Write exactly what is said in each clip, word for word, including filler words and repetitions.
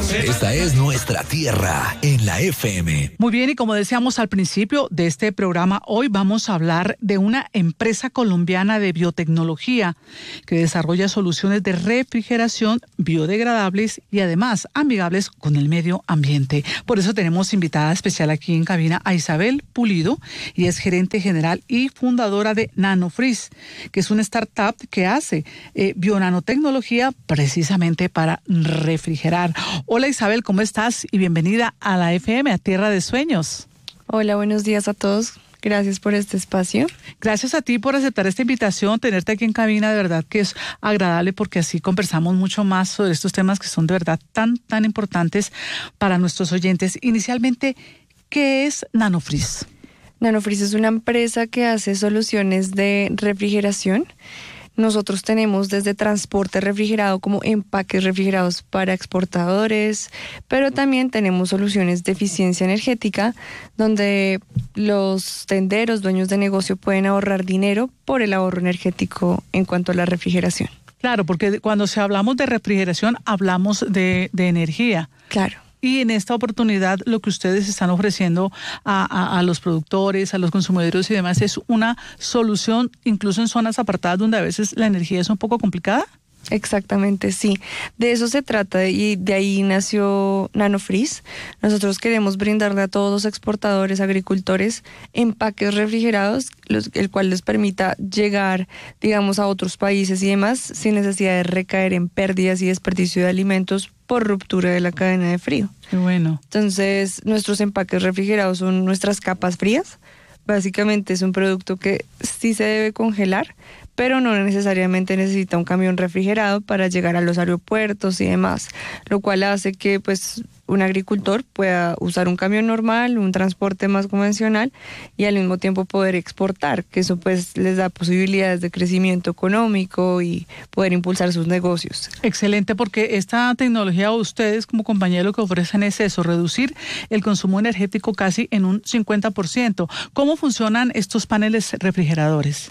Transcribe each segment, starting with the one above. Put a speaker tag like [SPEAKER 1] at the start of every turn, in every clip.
[SPEAKER 1] Esta es nuestra tierra en la F M.
[SPEAKER 2] Muy bien, y como decíamos al principio de este programa, hoy vamos a hablar de una empresa colombiana de biotecnología que desarrolla soluciones de refrigeración biodegradables y además amigables con el medio ambiente. Por eso tenemos invitada especial aquí en cabina a Isabel Pulido, y es gerente general y fundadora de Nanofreeze, que es una startup que hace eh, bionanotecnología precisamente para refrigerar. Hola Isabel, ¿cómo estás? Y bienvenida a la F M, a Tierra de Sueños.
[SPEAKER 3] Hola, buenos días a todos. Gracias por este espacio.
[SPEAKER 2] Gracias a ti por aceptar esta invitación, tenerte aquí en cabina, de verdad que es agradable porque así conversamos mucho más sobre estos temas que son de verdad tan, tan importantes para nuestros oyentes. Inicialmente, ¿qué es Nanofreeze?
[SPEAKER 3] Nanofreeze es una empresa que hace soluciones de refrigeración. Nosotros tenemos desde transporte refrigerado como empaques refrigerados para exportadores, pero también tenemos soluciones de eficiencia energética donde los tenderos, dueños de negocio pueden ahorrar dinero por el ahorro energético en cuanto a la refrigeración.
[SPEAKER 2] Claro, porque cuando se hablamos de refrigeración hablamos de, de energía.
[SPEAKER 3] Claro.
[SPEAKER 2] Y en esta oportunidad lo que ustedes están ofreciendo a, a, a los productores, a los consumidores y demás es una solución incluso en zonas apartadas donde a veces la energía es un poco complicada.
[SPEAKER 3] Exactamente, sí. De eso se trata y de ahí nació Nanofreeze. Nosotros queremos brindarle a todos los exportadores, agricultores, empaques refrigerados, los, el cual les permita llegar, digamos, a otros países y demás sin necesidad de recaer en pérdidas y desperdicio de alimentos por ruptura de la cadena de frío.
[SPEAKER 2] Qué bueno.
[SPEAKER 3] Entonces, nuestros empaques refrigerados son nuestras capas frías. Básicamente es un producto que sí se debe congelar, pero no necesariamente necesita un camión refrigerado para llegar a los aeropuertos y demás, lo cual hace que pues un agricultor pueda usar un camión normal, un transporte más convencional y al mismo tiempo poder exportar, que eso pues les da posibilidades de crecimiento económico y poder impulsar sus negocios.
[SPEAKER 2] Excelente, porque esta tecnología, ustedes como compañía lo que ofrecen es eso, reducir el consumo energético casi en un cincuenta por ciento. ¿Cómo funcionan estos paneles refrigeradores?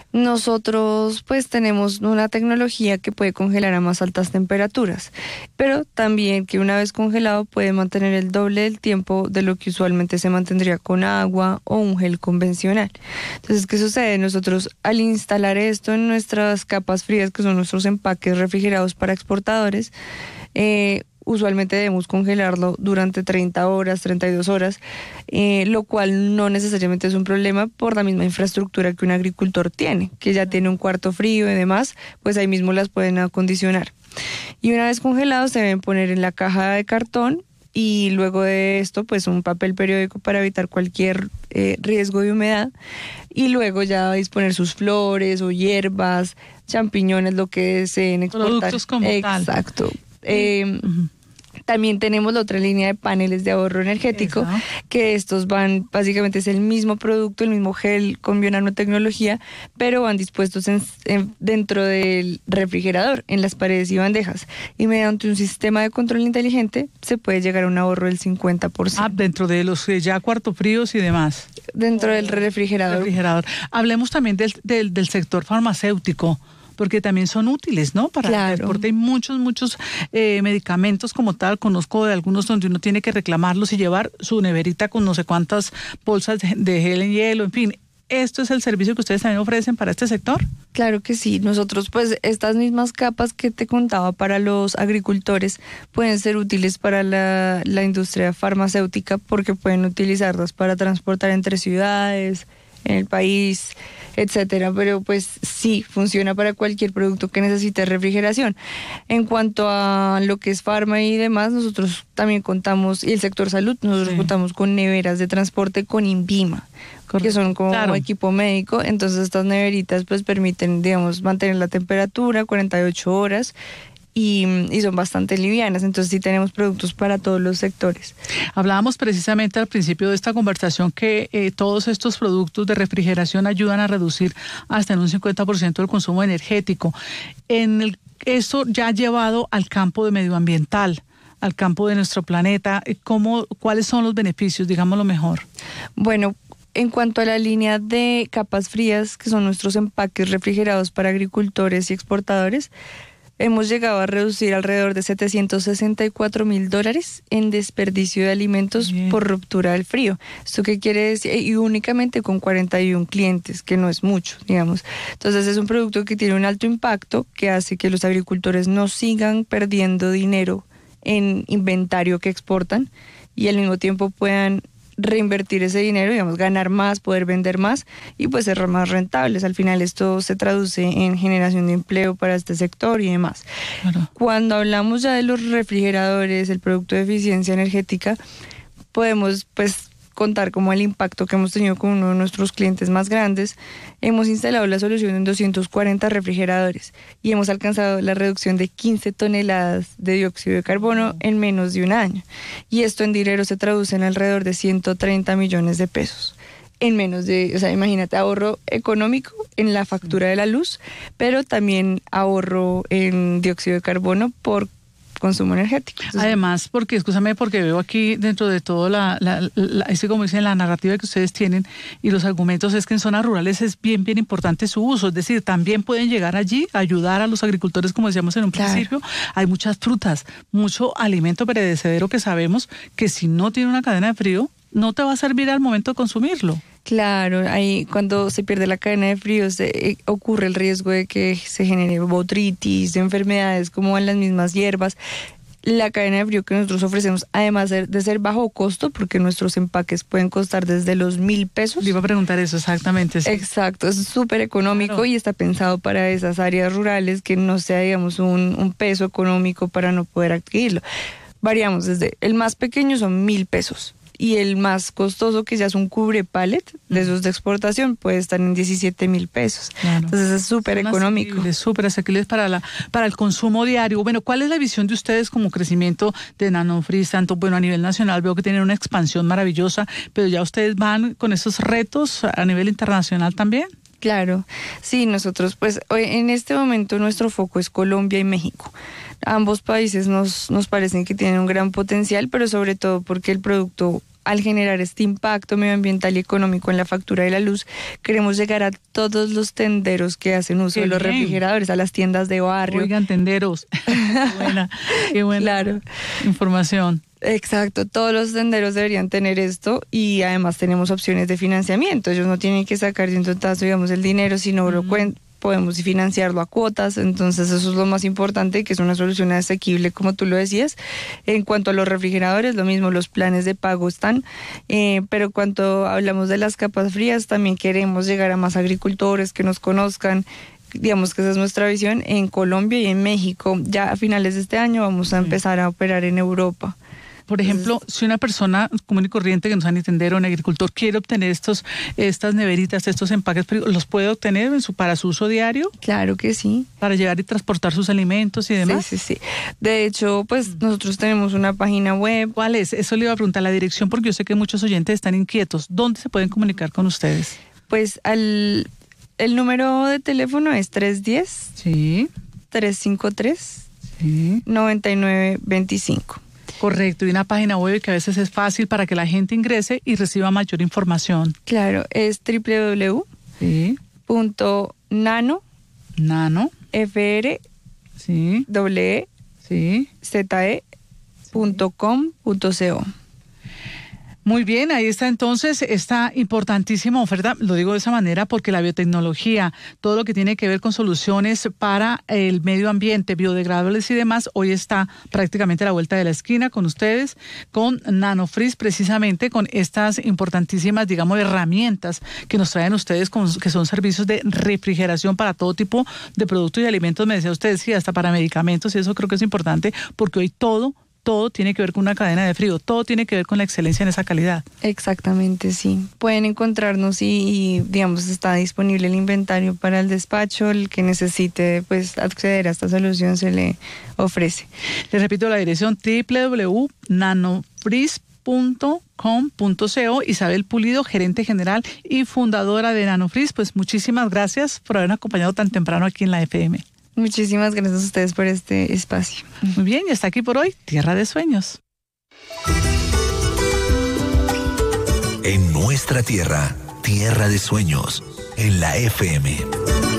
[SPEAKER 3] Nosotros pues tenemos una tecnología que puede congelar a más altas temperaturas, pero también que una vez congelado puede mantener el doble del tiempo de lo que usualmente se mantendría con agua o un gel convencional. Entonces, ¿qué sucede? Nosotros al instalar esto en nuestras capas frías, que son nuestros empaques refrigerados para exportadores, eh, usualmente debemos congelarlo durante treinta horas, treinta y dos horas, eh, lo cual no necesariamente es un problema por la misma infraestructura que un agricultor tiene, que ya tiene un cuarto frío y demás, pues ahí mismo las pueden acondicionar. Y una vez congelados se deben poner en la caja de cartón y luego de esto pues un papel periódico para evitar cualquier eh, riesgo de humedad y luego ya disponer sus flores o hierbas, champiñones, lo que deseen exportar.
[SPEAKER 2] Productos como tal.
[SPEAKER 3] Exacto. Eh, uh-huh. También tenemos la otra línea de paneles de ahorro energético, Eso. que estos van, básicamente es el mismo producto, el mismo gel con bionanotecnología, pero van dispuestos en, en, dentro del refrigerador, en las paredes y bandejas. Y mediante un sistema de control inteligente se puede llegar a un ahorro del cincuenta por ciento.
[SPEAKER 2] Ah, dentro de los ya cuarto fríos y demás.
[SPEAKER 3] Dentro del refrigerador.
[SPEAKER 2] refrigerador. Hablemos también del, del, del sector farmacéutico, porque también son útiles, ¿no? Para
[SPEAKER 3] claro.
[SPEAKER 2] el transporte hay muchos, muchos eh, medicamentos como tal. Conozco de algunos donde uno tiene que reclamarlos y llevar su neverita con no sé cuántas bolsas de, de gel en hielo, en fin. ¿Esto es el servicio que ustedes también ofrecen para este sector?
[SPEAKER 3] Claro que sí. Nosotros, pues, estas mismas capas que te contaba para los agricultores pueden ser útiles para la, la industria farmacéutica porque pueden utilizarlas para transportar entre ciudades, en el país, etcétera, pero pues sí, funciona para cualquier producto que necesite refrigeración. En cuanto a lo que es farma y demás, nosotros también contamos, y el sector salud, nosotros sí. contamos con neveras de transporte con INVIMA, Correcto. que son como claro. equipo médico, entonces estas neveritas pues permiten, digamos, mantener la temperatura cuarenta y ocho horas, Y, y son bastante livianas, entonces sí tenemos productos para todos los sectores.
[SPEAKER 2] Hablábamos precisamente al principio de esta conversación que eh, todos estos productos de refrigeración ayudan a reducir hasta en un cincuenta por ciento el consumo energético. En el, esto ya llevado al campo de medioambiental, al campo de nuestro planeta, ¿cómo, ¿cuáles son los beneficios, digámoslo mejor?
[SPEAKER 3] Bueno, en cuanto a la línea de capas frías, que son nuestros empaques refrigerados para agricultores y exportadores, hemos llegado a reducir alrededor de setecientos sesenta y cuatro mil dólares en desperdicio de alimentos Bien. por ruptura del frío. ¿Esto qué quiere decir? Y únicamente con cuarenta y uno clientes, que no es mucho, digamos. Entonces es un producto que tiene un alto impacto, que hace que los agricultores no sigan perdiendo dinero en inventario que exportan y al mismo tiempo puedan reinvertir ese dinero, digamos, ganar más, poder vender más y pues ser más rentables. Al final esto se traduce en generación de empleo para este sector y demás. Claro. Cuando hablamos ya de los refrigeradores, el producto de eficiencia energética, podemos pues contar como el impacto que hemos tenido con uno de nuestros clientes más grandes. Hemos instalado la solución en doscientos cuarenta refrigeradores y hemos alcanzado la reducción de quince toneladas de dióxido de carbono en menos de un año. Y esto en dinero se traduce en alrededor de ciento treinta millones de pesos. En menos de, o sea, imagínate, ahorro económico en la factura de la luz, pero también ahorro en dióxido de carbono por consumo energético. Entonces,
[SPEAKER 2] además, porque, escúchame, porque veo aquí dentro de todo la, la, la ese, como dicen, la narrativa que ustedes tienen y los argumentos es que en zonas rurales es bien, bien importante su uso, es decir, también pueden llegar allí a ayudar a los agricultores, como decíamos en un claro. principio. Hay muchas frutas, mucho alimento perecedero que sabemos que si no tiene una cadena de frío, no te va a servir al momento de consumirlo.
[SPEAKER 3] Claro, ahí cuando se pierde la cadena de frío se, eh, ocurre el riesgo de que se genere botritis, de enfermedades como en las mismas hierbas. La cadena de frío que nosotros ofrecemos, además de ser bajo costo, porque nuestros empaques pueden costar desde los mil pesos.
[SPEAKER 2] Le iba a preguntar eso exactamente. Sí.
[SPEAKER 3] Exacto, es súper económico claro. y está pensado para esas áreas rurales que no sea, digamos, un, un peso económico para no poder adquirirlo. Variamos desde el más pequeño son mil pesos. Y el más costoso, que ya es un cubre pallet de esos de exportación, puede estar en diecisiete mil pesos. Claro. Entonces es súper económico.
[SPEAKER 2] Es súper asequible para, la, para el consumo diario. Bueno, ¿cuál es la visión de ustedes como crecimiento de Nanofreeze? Tanto, bueno, a nivel nacional veo que tienen una expansión maravillosa, pero ya ustedes van con esos retos a nivel internacional también.
[SPEAKER 3] Claro, sí, nosotros pues hoy, en este momento nuestro foco es Colombia y México. Ambos países nos, nos parecen que tienen un gran potencial, pero sobre todo porque el producto, al generar este impacto medioambiental y económico en la factura de la luz, queremos llegar a todos los tenderos que hacen uso qué de los bien. refrigeradores, a las tiendas de barrio.
[SPEAKER 2] Oigan, tenderos. Qué buena, qué buena claro. información.
[SPEAKER 3] Exacto, todos los tenderos deberían tener esto y además tenemos opciones de financiamiento. Ellos no tienen que sacar de un totazo, digamos, el dinero, sino uh-huh. lo cuen- podemos financiarlo a cuotas. Entonces eso es lo más importante, que es una solución asequible, como tú lo decías. En cuanto a los refrigeradores, lo mismo, los planes de pago están, eh, pero cuando hablamos de las capas frías, también queremos llegar a más agricultores que nos conozcan. Digamos que esa es nuestra visión en Colombia y en México. Ya a finales de este año vamos a empezar a operar en Europa.
[SPEAKER 2] Por ejemplo, Entonces, si una persona común y corriente que no sabe ni entender o un agricultor quiere obtener estos, estas neveritas, estos empaques, ¿los puede obtener en su, para su uso diario?
[SPEAKER 3] Claro que sí.
[SPEAKER 2] Para llevar y transportar sus alimentos y demás.
[SPEAKER 3] Sí, sí, sí. De hecho, pues nosotros tenemos una página web.
[SPEAKER 2] ¿Cuál es? Eso le iba a preguntar, la dirección, porque yo sé que muchos oyentes están inquietos. ¿Dónde se pueden comunicar con ustedes?
[SPEAKER 3] Pues al, el número de teléfono es tres uno cero,
[SPEAKER 2] sí.
[SPEAKER 3] tres cinco tres,
[SPEAKER 2] sí.
[SPEAKER 3] nueve nueve dos cinco.
[SPEAKER 2] Correcto, y una página web que a veces es fácil para que la gente ingrese y reciba mayor información.
[SPEAKER 3] Claro, es doble u doble u doble u punto nano
[SPEAKER 2] nano
[SPEAKER 3] f r
[SPEAKER 2] sí
[SPEAKER 3] e
[SPEAKER 2] sí
[SPEAKER 3] z e punto com punto co.
[SPEAKER 2] Muy bien, ahí está entonces esta importantísima oferta, lo digo de esa manera porque la biotecnología, todo lo que tiene que ver con soluciones para el medio ambiente, biodegradables y demás, hoy está prácticamente a la vuelta de la esquina con ustedes, con Nanofreeze, precisamente con estas importantísimas, digamos, herramientas que nos traen ustedes, con, que son servicios de refrigeración para todo tipo de productos y alimentos, me decía usted, sí, hasta para medicamentos, y eso creo que es importante porque hoy todo todo tiene que ver con una cadena de frío, todo tiene que ver con la excelencia en esa calidad.
[SPEAKER 3] Exactamente, sí. Pueden encontrarnos y, y digamos, está disponible el inventario para el despacho, el que necesite pues acceder a esta solución se le ofrece.
[SPEAKER 2] Les repito la dirección doble u doble u doble u punto nanofreeze punto com punto co. Isabel Pulido, gerente general y fundadora de Nanofreeze, pues muchísimas gracias por habernos acompañado tan temprano aquí en la F M.
[SPEAKER 3] Muchísimas gracias a ustedes por este espacio.
[SPEAKER 2] Muy bien, y hasta aquí por hoy, Tierra de Sueños.
[SPEAKER 1] En nuestra tierra, Tierra de Sueños, en la F M.